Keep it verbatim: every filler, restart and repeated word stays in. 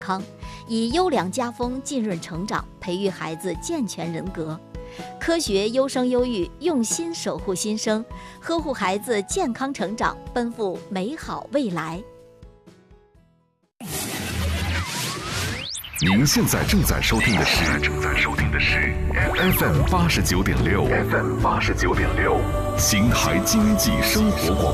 康，以优良家风浸润成长，培育孩子健全人格。科学优生优育，用心守护新生，呵护孩子健康成长，奔赴美好未来。 您现在正在收听的是正在收听的是 F M 八十九点六 F M 八十九点六，邢台经济生活广